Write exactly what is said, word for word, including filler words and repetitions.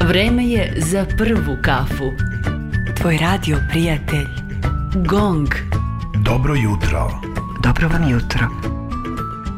Vreme je za prvu kafu. Tvoj radio prijatelj. Gong. Dobro jutro. Dobro vam jutro.